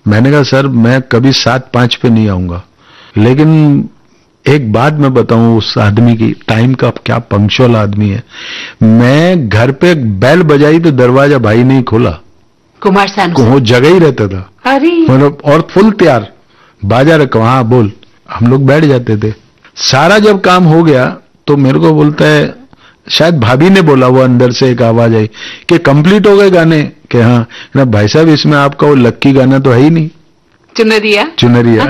मैंने कहा सर मैं कभी 7:05 पे नहीं आऊंगा, लेकिन एक बात मैं बताऊं उस आदमी की, टाइम का क्या पंक्चुअल आदमी है। मैं घर पे बेल बजाई तो दरवाजा भाई नहीं खोला, कुमार सानू वो जगह ही रहता था। अरे मतलब और फुल तैयार, बाजा रखा, हाँ बोल, हम लोग बैठ जाते थे। सारा जब काम हो गया तो मेरे को बोलता है, शायद भाभी ने बोला, वो अंदर से एक आवाज आई कि कंप्लीट हो गए गाने, कि हाँ ना भाई साहब इसमें आपका वो लक्की गाना तो है ही नहीं, चुनरिया चुनरिया।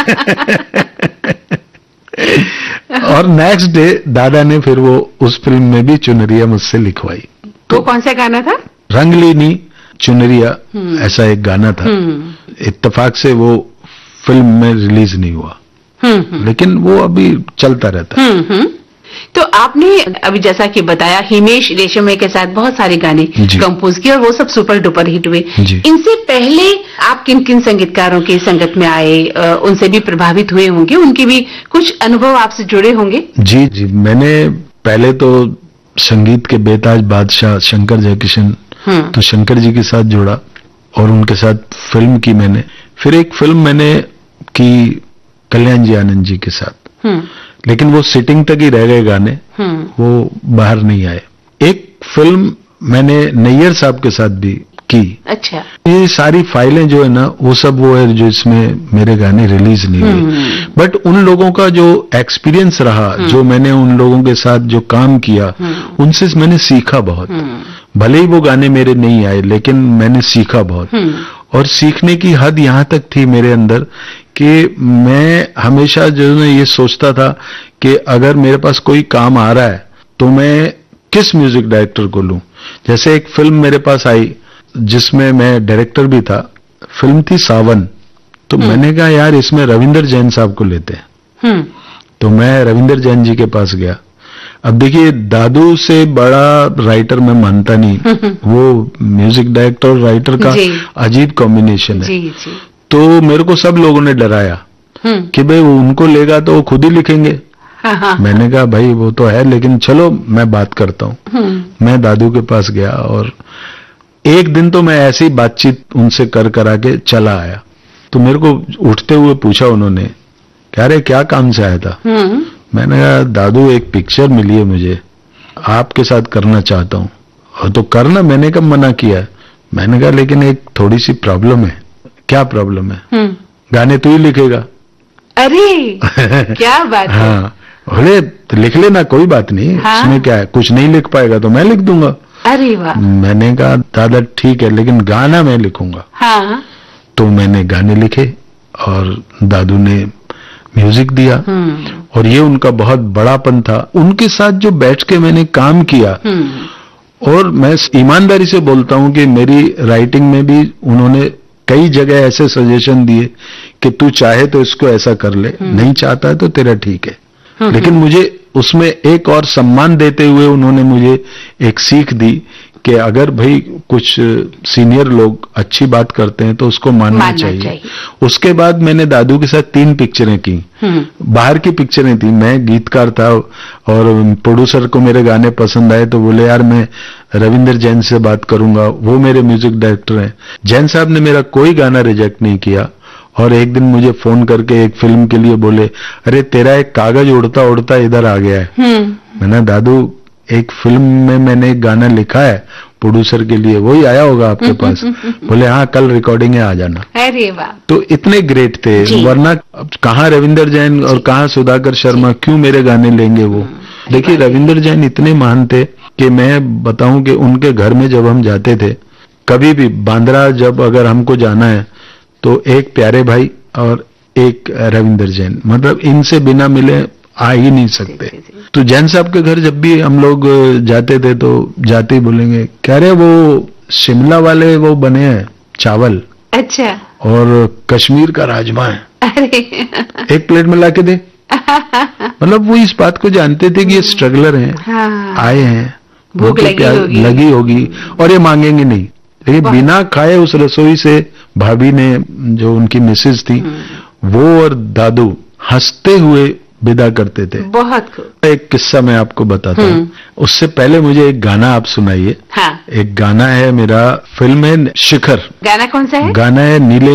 और नेक्स्ट डे दादा ने फिर वो उस फिल्म में भी चुनरिया मुझसे लिखवाई। वो कौन सा गाना था? रंगलीनी चुनरिया, ऐसा एक गाना था। इत्तेफाक से वो फिल्म में रिलीज नहीं हुआ, लेकिन वो अभी चलता रहता है। तो आपने अभी जैसा कि बताया हिमेश रेशमिया के साथ बहुत सारे गाने कंपोज किए और वो सब सुपर डुपर हिट हुए। इनसे पहले आप किन किन संगीतकारों की संगत में आए, उनसे भी प्रभावित हुए होंगे, उनके भी कुछ अनुभव आपसे जुड़े होंगे? जी जी, मैंने पहले तो संगीत के बेताज बादशाह शंकर जयकिशन, तो शंकर जी के साथ जुड़ा और उनके साथ फिल्म की मैंने। फिर एक फिल्म मैंने की कल्याण जी आनंद जी के साथ, लेकिन वो सिटिंग तक ही रह गए गाने, वो बाहर नहीं आए। एक फिल्म मैंने नैयर साहब के साथ भी की। अच्छा। ये सारी फाइलें जो है ना, वो सब वो है जो इसमें मेरे गाने रिलीज नहीं हुए। बट उन लोगों का जो एक्सपीरियंस रहा, जो मैंने उन लोगों के साथ जो काम किया, उनसे मैंने सीखा बहुत। भले ही वो गाने मेरे नहीं आए, लेकिन मैंने सीखा बहुत। और सीखने की हद यहां तक थी मेरे अंदर कि मैं हमेशा जो है ये सोचता था कि अगर मेरे पास कोई काम आ रहा है तो मैं किस म्यूजिक डायरेक्टर को लूं। जैसे एक फिल्म मेरे पास आई जिसमें मैं डायरेक्टर भी था, फिल्म थी सावन। तो मैंने कहा यार इसमें रविंदर जैन साहब को लेते हैं। तो मैं रविंदर जैन जी के पास गया। अब देखिए दादू से बड़ा राइटर मैं मानता नहीं, वो म्यूजिक डायरेक्टर और राइटर का अजीब कॉम्बिनेशन है। तो मेरे को सब लोगों ने डराया कि भाई वो उनको लेगा तो वो खुद ही लिखेंगे। मैंने कहा भाई वो तो है, लेकिन चलो मैं बात करता हूँ। मैं दादू के पास गया और एक दिन तो मैं ऐसी बातचीत उनसे कर करा के चला आया। तो मेरे को उठते हुए पूछा उन्होंने, क्या रे क्या काम से आया था? मैंने कहा दादू एक पिक्चर मिली है मुझे, आपके साथ करना चाहता हूँ। और तो करना, मैंने कब मना किया? मैंने कहा लेकिन एक थोड़ी सी प्रॉब्लम है। क्या प्रॉब्लम है? गाने तू ही लिखेगा। अरे क्या बात है। हाँ, बोले तो लिख लेना, कोई बात नहीं। हाँ? इसमें क्या है, कुछ नहीं लिख पाएगा तो मैं लिख दूंगा। अरे वाह। मैंने कहा दादा ठीक है, लेकिन गाना मैं लिखूंगा। हाँ। तो मैंने गाने लिखे और दादू ने म्यूजिक दिया। और ये उनका बहुत बड़ापन था। उनके साथ जो बैठ के मैंने काम किया, और मैं ईमानदारी से बोलता हूं कि मेरी राइटिंग में भी उन्होंने कई जगह ऐसे सजेशन दिए कि तू चाहे तो इसको ऐसा कर ले, नहीं चाहता है तो तेरा ठीक है। लेकिन मुझे उसमें एक और सम्मान देते हुए उन्होंने मुझे एक सीख दी कि अगर भाई कुछ सीनियर लोग अच्छी बात करते हैं तो उसको मानना चाहिए। उसके बाद मैंने दादू के साथ 3 पिक्चरें की। बाहर की पिक्चरें थी। मैं गीतकार था और प्रोड्यूसर को मेरे गाने पसंद आए तो बोले यार मैं रविंदर जैन से बात करूंगा, वो मेरे म्यूजिक डायरेक्टर हैं। जैन साहब ने मेरा कोई गाना रिजेक्ट नहीं किया। और एक दिन मुझे फोन करके एक फिल्म के लिए बोले, अरे तेरा एक कागज उड़ता उड़ता इधर आ गया है। मैंने दादू एक फिल्म में मैंने एक गाना लिखा है प्रोड्यूसर के लिए, वही आया होगा आपके पास? बोले हाँ कल रिकॉर्डिंग है, आ जाना। अरे वाह। तो इतने ग्रेट थे, वरना कहाँ रविंदर जैन और कहाँ सुधाकर शर्मा, क्यों मेरे गाने लेंगे वो? देखिए रविंदर जैन इतने महान थे कि मैं बताऊं कि उनके घर में जब हम जाते थे, कभी भी बांद्रा जब अगर हमको जाना है तो एक प्यारे भाई और एक रविंदर जैन, मतलब इनसे बिना मिले आ ही नहीं सकते। तो जैन साहब के घर जब भी हम लोग जाते थे तो जाते ही बोलेंगे, कह रहे वो शिमला वाले वो बने हैं चावल, अच्छा, और कश्मीर का राजमा है, अरे एक प्लेट में लाके दे। मतलब वो इस बात को जानते थे कि ये स्ट्रगलर हैं, हाँ, आए हैं, भूख लगी होगी और ये मांगेंगे नहीं। लेकिन बिना खाए उस रसोई से भाभी ने, जो उनकी मिसेज थी, वो और दादू हंसते हुए विदा करते थे। बहुत एक किस्सा मैं आपको बताता हूँ। उससे पहले मुझे एक गाना आप सुनाइए। हाँ। एक गाना है मेरा, फिल्म है शिखर। गाना कौन सा है? गाना है नीले